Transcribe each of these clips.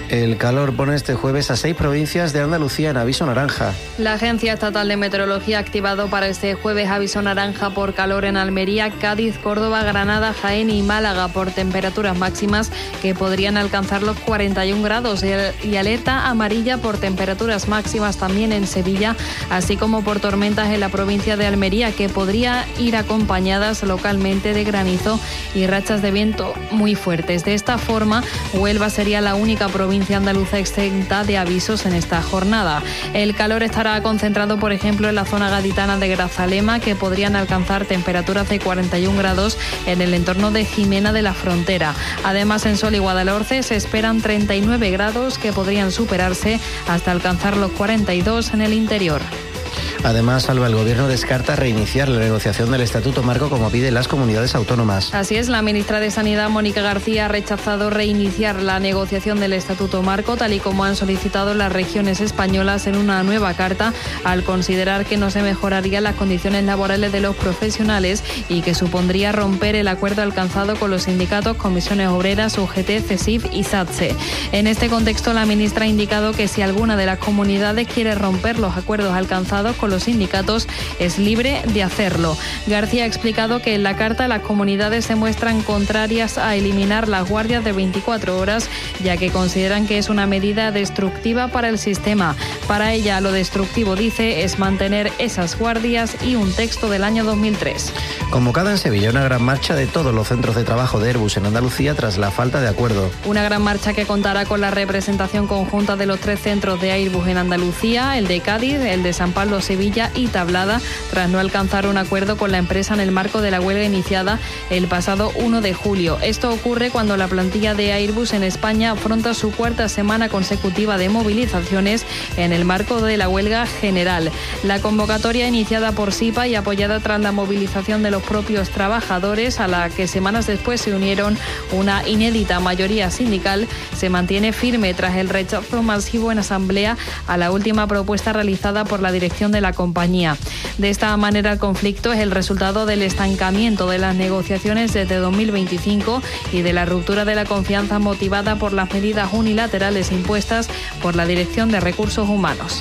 El calor pone este jueves a 6 provincias de Andalucía en aviso naranja. La Agencia Estatal de Meteorología ha activado para este jueves aviso naranja por calor en Almería, Cádiz, Córdoba, Granada, Jaén y Málaga por temperaturas máximas que podrían alcanzar los 41 grados y alerta amarilla por temperaturas máximas también en Sevilla, así como por tormentas en la provincia de Almería que podría ir acompañadas localmente de granizo y rachas de viento muy fuertes. De esta forma, Huelva sería la única provincia andaluza exenta de avisos en esta jornada. El calor estará concentrado, por ejemplo, en la zona gaditana de Grazalema, que podrían alcanzar temperaturas de 41 grados en el entorno de Jimena de la Frontera. Además, en Sol y Guadalhorce se esperan 39 grados que podrían superarse hasta alcanzar los 42 en el interior. Además, Alba, el Gobierno descarta reiniciar la negociación del Estatuto Marco como piden las comunidades autónomas. Así es, la ministra de Sanidad, Mónica García, ha rechazado reiniciar la negociación del Estatuto Marco, tal y como han solicitado las regiones españolas en una nueva carta, al considerar que no se mejorarían las condiciones laborales de los profesionales y que supondría romper el acuerdo alcanzado con los sindicatos, comisiones obreras, UGT, CESIF y SATSE. En este contexto, la ministra ha indicado que si alguna de las comunidades quiere romper los acuerdos alcanzados con los sindicatos, es libre de hacerlo. García ha explicado que en la carta las comunidades se muestran contrarias a eliminar las guardias de 24 horas, ya que consideran que es una medida destructiva para el sistema. Para ella, lo destructivo, dice, es mantener esas guardias y un texto del año 2003. Convocada en Sevilla una gran marcha de todos los centros de trabajo de Airbus en Andalucía tras la falta de acuerdo. Una gran marcha que contará con la representación conjunta de los 3 centros de Airbus en Andalucía, el de Cádiz, el de San Pablo, Sevilla y Tablada, tras no alcanzar un acuerdo con la empresa en el marco de la huelga iniciada el pasado 1 de julio. Esto ocurre cuando la plantilla de Airbus en España afronta su 4ª semana consecutiva de movilizaciones en el marco de la huelga general. La convocatoria, iniciada por SIPA y apoyada tras la movilización de los propios trabajadores, a la que semanas después se unieron una inédita mayoría sindical, se mantiene firme tras el rechazo masivo en asamblea a la última propuesta realizada por la dirección de la compañía. De esta manera, el conflicto es el resultado del estancamiento de las negociaciones desde 2025 y de la ruptura de la confianza motivada por las medidas unilaterales impuestas por la Dirección de Recursos Humanos.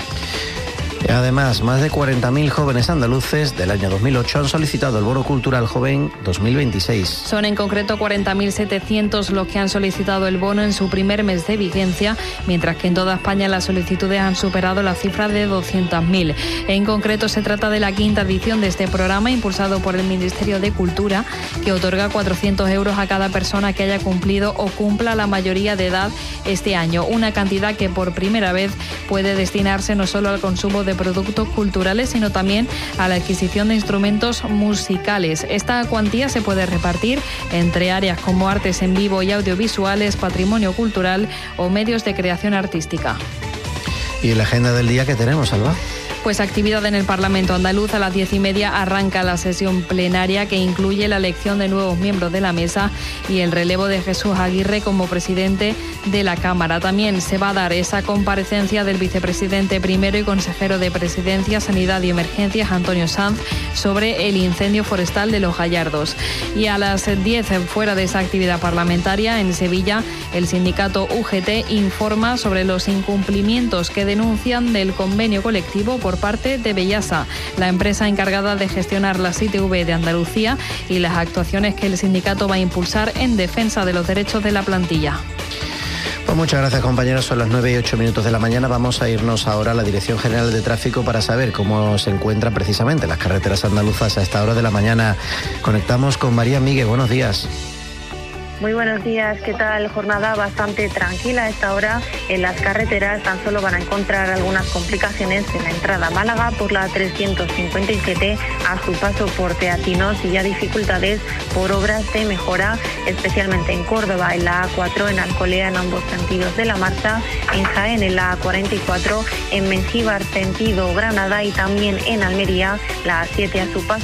Además, más de 40.000 jóvenes andaluces del año 2008 han solicitado el Bono Cultural Joven 2026. Son en concreto 40.700 los que han solicitado el bono en su primer mes de vigencia, mientras que en toda España las solicitudes han superado la cifra de 200.000. En concreto, se trata de la 5ª edición de este programa, impulsado por el Ministerio de Cultura, que otorga 400 euros a cada persona que haya cumplido o cumpla la mayoría de edad este año. Una cantidad que por primera vez puede destinarse no solo al consumo de productos culturales, sino también a la adquisición de instrumentos musicales. Esta cuantía se puede repartir entre áreas como artes en vivo y audiovisuales, patrimonio cultural o medios de creación artística. ¿Y en la agenda del día qué tenemos, Alba? Pues actividad en el Parlamento andaluz. A las 10:30 arranca la sesión plenaria que incluye la elección de nuevos miembros de la mesa y el relevo de Jesús Aguirre como presidente de la Cámara. También se va a dar esa comparecencia del vicepresidente primero y consejero de Presidencia, Sanidad y Emergencias, Antonio Sanz, sobre el incendio forestal de Los Gallardos. Y a las 10, fuera de esa actividad parlamentaria, en Sevilla, el sindicato UGT informa sobre los incumplimientos que denuncian del convenio colectivo por parte de Bellasa, la empresa encargada de gestionar las ITV de Andalucía, y las actuaciones que el sindicato va a impulsar en defensa de los derechos de la plantilla. Pues muchas gracias, compañeros. Son las 9:08 de la mañana. Vamos a irnos ahora a la Dirección General de Tráfico para saber cómo se encuentran precisamente las carreteras andaluzas a esta hora de la mañana. Conectamos con María Miguel. Buenos días. Muy buenos días, ¿qué tal? Jornada bastante tranquila a esta hora en las carreteras. Tan solo van a encontrar algunas complicaciones en la entrada a Málaga por la 357 a su paso por Teatinos, y ya dificultades por obras de mejora, especialmente en Córdoba, en la A4, en Alcolea, en ambos sentidos de la marcha, en Jaén, en la A44, en Mengíbar, sentido Granada, y también en Almería, la A7 a su paso